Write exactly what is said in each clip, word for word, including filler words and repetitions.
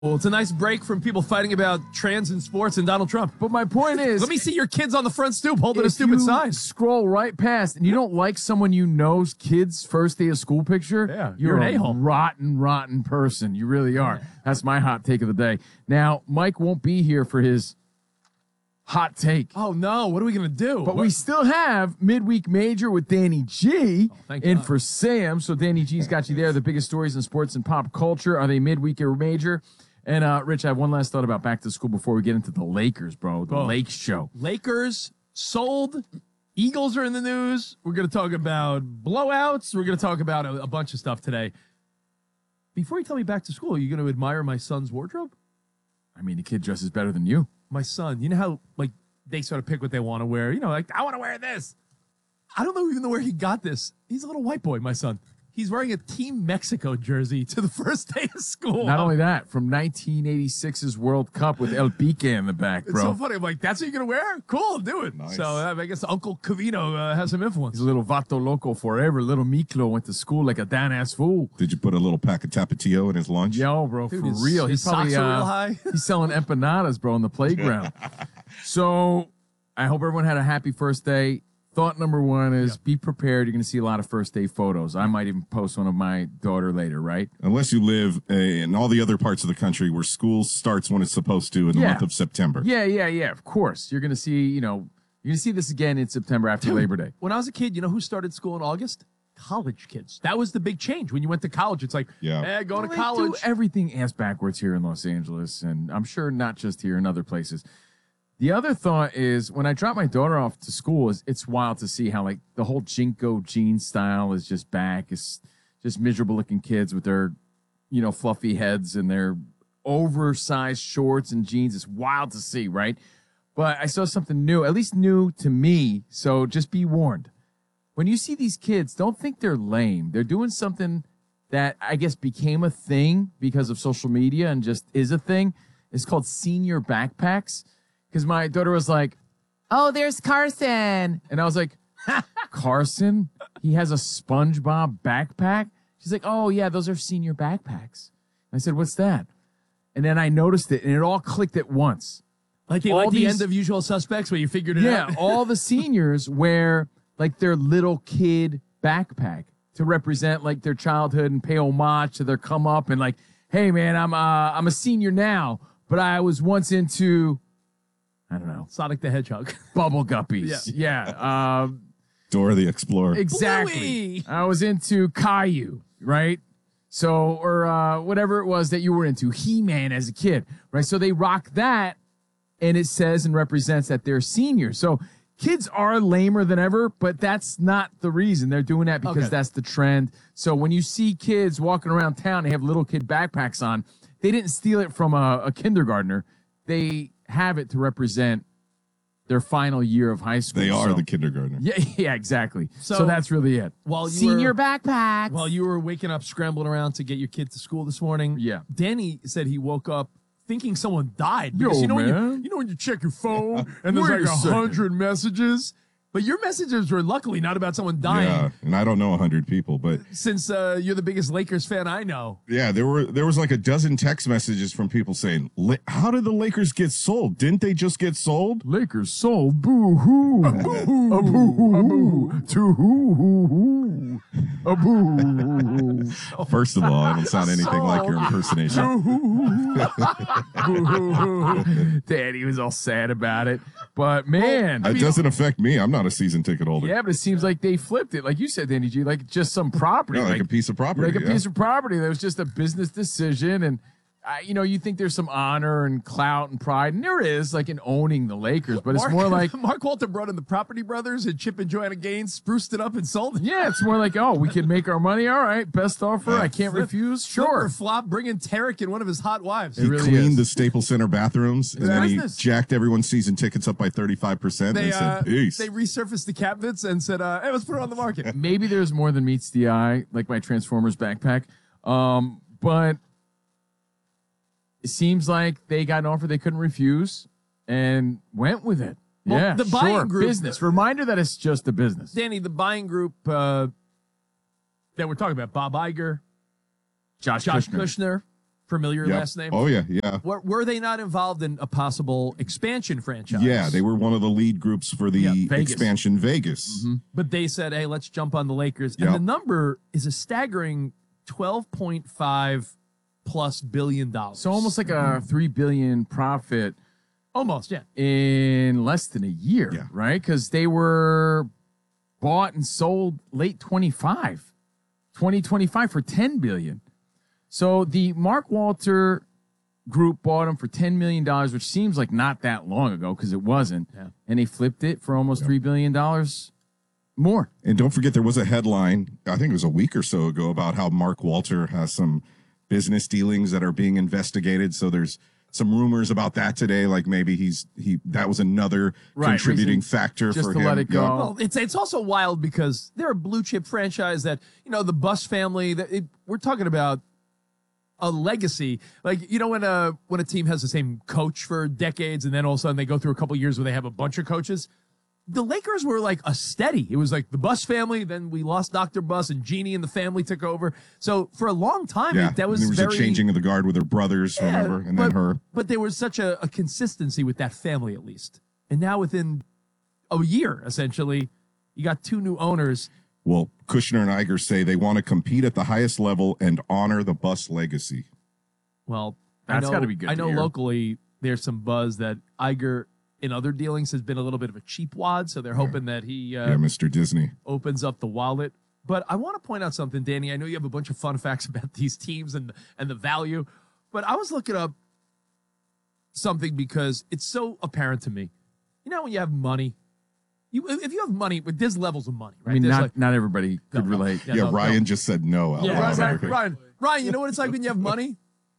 Well, it's a nice break from people fighting about trans in sports and Donald Trump. But my point is, let me see your kids on the front stoop holding a if stupid you sign. Scroll right past, and you don't like someone you know's kid's first day of school picture. Yeah, you're, you're an a a-hole. rotten, rotten person. You really are. Yeah. That's my hot take of the day. Now, Mike won't be here for his hot take. Oh no, what are we gonna do? But what? we still have midweek major with Danny G Oh, thank in God. for Sam. So Danny G's got you there. The biggest stories in sports and pop culture. Are they midweek or major? And uh, Rich, I have one last thought about back to school before we get into the Lakers, bro. The Oh. Lakes show. Lakers sold. Eagles are in the news. We're gonna talk about blowouts. We're gonna talk about a, a bunch of stuff today. Before you tell me back to school, are you gonna admire my son's wardrobe? I mean, the kid dresses better than you. My son, you know how like they sort of pick what they want to wear. You know, like I want to wear this. I don't know even know where he got this. He's a little white boy, my son. He's wearing a Team Mexico jersey to the first day of school. Not only that, from nineteen eighty-six's World Cup with El Pique in the back, It's bro. so funny. I'm like, that's what you're gonna wear? Cool, do it. Nice. So uh, I guess Uncle Cavino uh, has some influence. He's a little vato loco forever. Little Miklo went to school like a damn-ass fool. Did you put a little pack of Tapatio in his lunch? Yo, bro, Dude, for his- real. his He's probably socks are uh, real high. he's selling empanadas, bro, on the playground. So I hope everyone had a happy first day. Thought number one is be prepared. You're going to see a lot of first day photos. I might even post one of my daughter later, right? Unless you live uh, in all the other parts of the country where school starts when it's supposed to in the Yeah. month of September. Yeah, yeah, yeah. Of course. You're going to see, you know, you're going to see this again in September after Dude, Labor Day. When I was a kid, you know who started school in August? College kids. That was the big change. When you went to college, it's like, Yeah. eh, going Well, to they college. do everything ass backwards here in Los Angeles, and I'm sure not just here in other places. The other thought is when I drop my daughter off to school, is it's wild to see how like the whole Jinko jean style is just back. It's just miserable looking kids with their, you know, fluffy heads and their oversized shorts and jeans. It's wild to see, right? But I saw something new, at least new to me. So just be warned. When you see these kids, don't think they're lame. They're doing something that I guess became a thing because of social media and just is a thing. It's called senior backpacks. Because my daughter was like, oh, there's Carson. And I was like, Carson? He has a SpongeBob backpack? She's like, oh, yeah, those are senior backpacks. I said, what's that? And then I noticed it, and it all clicked at once. like the, all like the these- end of Usual Suspects where you figured it Yeah, out. all the seniors wear like their little kid backpack to represent like their childhood and pay homage to their come up and like, hey man, I'm uh I'm a senior now, but I was once into I don't know, Sonic the Hedgehog. bubble guppies. Yeah. Um Dora the Explorer. exactly. Bluey. I was into Caillou, right? So or uh whatever it was that you were into, He-Man as a kid, right? So they rock that and it says and represents that they're seniors. So kids are lamer than ever, but that's not the reason. They're doing that because Okay. that's the trend. So when you see kids walking around town, they have little kid backpacks on. They didn't steal it from a, a kindergartner. They have it to represent their final year of high school. They are So- the kindergartner. Yeah, yeah, exactly. So, So, that's really it. while you Senior were- backpacks. While you were waking up, scrambling around to get your kid to school this morning, Yeah. Danny said he woke up thinking someone died. Because Yo, you know when you, man. you know when you check your phone and there's Wait like a a second. hundred messages, but your messages were luckily not about someone dying. Yeah, and I don't know a hundred people, but Since uh, you're the biggest Lakers fan I know. yeah, there were there was like a dozen text messages from people saying, "La- "How did the Lakers get sold? Didn't they just get sold?" Lakers sold. Boo hoo. A boo hoo. A boo hoo. To hoo hoo hoo. A boo. First of all, I don't sound anything like your impersonation. Daddy was all sad about it. But man. That doesn't affect me. I'm not a season ticket holder. Yeah, but it seems like they flipped it. Like you said, Danny G, like just some property. Yeah, like, a piece of property. like a yeah. piece of property that was just a business decision. And, uh, you know, you think there's some honor and clout and pride. And there is, like, in owning the Lakers. But it's Mark, more like, Mark Walter brought in the Property Brothers and Chip and Joanna Gaines spruced it up and sold it. yeah, it's more like, oh, we can make our money. All right, best offer. I can't Flip- refuse. Flip or Sure. flop, bring in Tarek and one of his hot wives. He really cleaned is. the Staples Center bathrooms, and then he business. jacked everyone's season tickets up by thirty-five percent. They, They said, uh, "Peace." they resurfaced the cabinets and said, uh, hey, let's put it on the market. Maybe there's more than meets the eye, like my Transformers backpack. Um, but it seems like they got an offer they couldn't refuse and went with it. Well, yeah, the buying sure. group- business. Reminder that it's just a business. Danny, the buying group uh, that we're talking about, Bob Iger, Josh, Josh Kushner. Kushner, Familiar Yep. last name? Oh yeah, yeah. Were, were they not involved in a possible expansion franchise? Yeah, they were one of the lead groups for the Yeah, Vegas. expansion Vegas. Mm-hmm. But they said, hey, let's jump on the Lakers. Yep. And the number is a staggering twelve point five plus billion dollars. So almost like a three billion profit Almost, yeah. in less than a year, Yeah. right? Because they were bought and sold late twenty-five, twenty twenty-five for ten billion. So the Mark Walter group bought them for ten million dollars, which seems like not that long ago because it wasn't. Yeah. And they flipped it for almost three billion dollars more. And don't forget, there was a headline, I think it was a week or so ago, about how Mark Walter has some business dealings that are being investigated. So there's some rumors about that today, like maybe he's he that was another Right, contributing reason factor just for to him. let it go. Yeah. Well, it's it's also wild because they're a blue chip franchise that, you know, the Bus family, that it, we're talking about a legacy. Like, you know, when a when a team has the same coach for decades and then all of a sudden they go through a couple years where they have a bunch of coaches. The Lakers were like a steady. It was like the Bus family, then we lost Doctor Bus and Jeannie and the family took over. So for a long time, Yeah, it, that was and there was very a changing of the guard with her brothers, Yeah, remember, and but, then her. But there was such a, a consistency with that family, at least. And now within a year, essentially, you got two new owners. Well, Kushner and Iger say they want to compete at the highest level and honor the Bus legacy. Well, That's I know, gotta be good I to know hear. locally there's some buzz that Iger in other dealings has been a little bit of a cheap wad, so they're hoping that he uh, Yeah, Mister Disney. opens up the wallet. But I want to point out something, Danny. I know you have a bunch of fun facts about these teams and and the value, but I was looking up something because it's so apparent to me. You know, when you have money, you if you have money, but there's levels of money, right? I mean, There's not like- not everybody could No, no. relate. Yeah, Yeah, no, Ryan no. just said no out yeah, loud. Ryan, Okay. Ryan, Ryan, you know what it's like when you have money?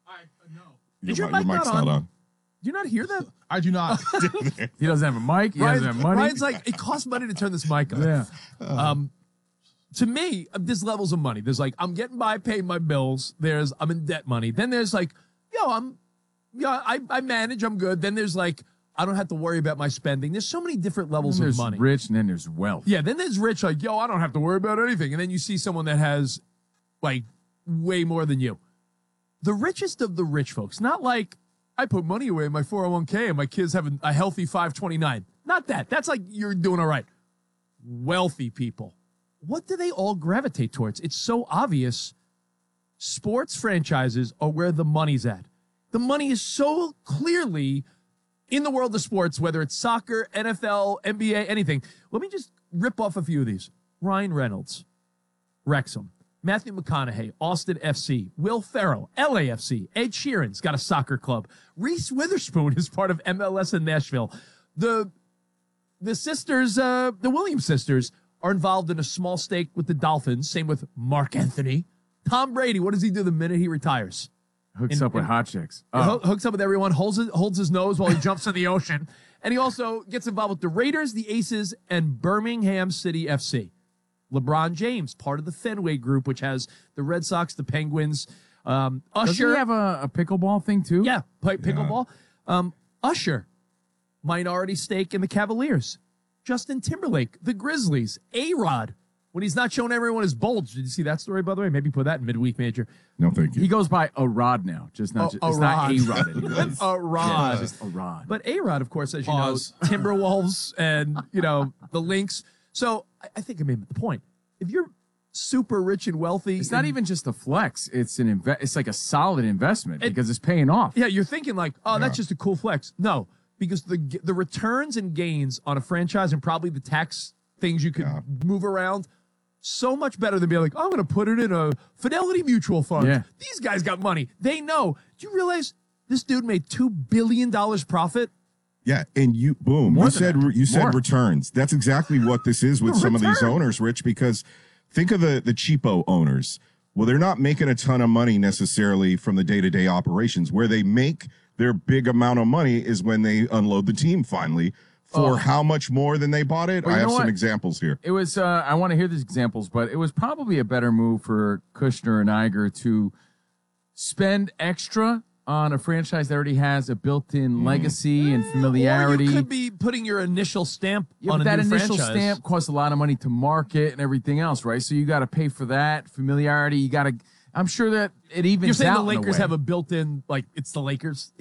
Is your Your, mic mi- your mic's not not on? on. Do you not hear that? I do not. He doesn't have a mic. He Ryan's, doesn't have money. Ryan's like, it costs money to turn this mic on. yeah. Um, to me, uh, there's levels of money. There's like, I'm getting by, paying my bills. There's, I'm in debt money. Then there's like, yo, I'm, yeah, I, I manage, I'm good. Then there's like, I don't have to worry about my spending. There's so many different levels And of there's money. rich and then there's wealth. Yeah, then there's rich, like, yo, I don't have to worry about anything. And then you see someone that has like way more than you. The richest of the rich folks, not like I put money away in my four oh one k and my kids have a, a healthy five twenty-nine. Not that. That's like you're doing all right. Wealthy people. What do they all gravitate towards? It's so obvious. Sports franchises are where the money's at. The money is so clearly in the world of sports, whether it's soccer, N F L, N B A, anything. Let me just rip off a few of these. Ryan Reynolds, Wrexham, Matthew McConaughey, Austin F C, Will Ferrell, L A F C, Ed Sheeran's got a soccer club. Reese Witherspoon is part of M L S in Nashville. The the sisters, uh, the Williams sisters, are involved in a small stake with the Dolphins. Same with Mark Anthony. Tom Brady, what does he do the minute he retires? Hooks In- up with in- hot chicks. He Oh, hoo- hooks up with everyone, holds his, holds his nose while he jumps in the ocean. And he also gets involved with the Raiders, the Aces, and Birmingham City F C. LeBron James, part of the Fenway Group, which has the Red Sox, the Penguins. Um, does Usher. he have a, a pickleball thing too? Yeah, play pickleball. Um, Usher, minority stake in the Cavaliers. Justin Timberlake, the Grizzlies. A-Rod, when he's not showing everyone his bulge. Did you see that story, by the way? Maybe put that in midweek major. No, thank you. He goes by a rod now, just not. Oh, just, a it's not rod. a rod anymore. It's- A rod. Yeah, it's just a rod. But A-Rod, of course, as you Pause. know, Timberwolves and, you know, the Lynx. So I, I think I made the point. If you're super rich and wealthy. It's not and- even just a flex. It's an inve- It's like a solid investment It- because it's paying off. Yeah, you're thinking like, oh, that's just a cool flex. No, because the the returns and gains on a franchise and probably the tax things you could Yeah. move around, so much better than being like, I'm going to put it in a Fidelity Mutual Fund. Yeah. These guys got money. They know. Do you realize this dude made two billion dollars profit? Yeah, and you boom. More you than said that. you said More. returns. That's exactly what this is with The some of these return. owners, Rich. Because think of the the cheapo owners. Well, they're not making a ton of money necessarily from the day to day operations. Where they make their big amount of money is when they unload the team finally for Oh. how much more than they bought it. Well, I you have know some what? examples here. It was, uh, I want to hear these examples, but it was probably a better move for Kushner and Iger to spend extra on a franchise that already has a built-in legacy and familiarity. Or you could be putting your initial stamp Yeah, on but a that new initial franchise. stamp costs a lot of money to market and everything else, right? So you got to pay for that familiarity. You got to I'm sure that it evens You're saying out the in a Lakers way. have a built-in, like, it's the Lakers?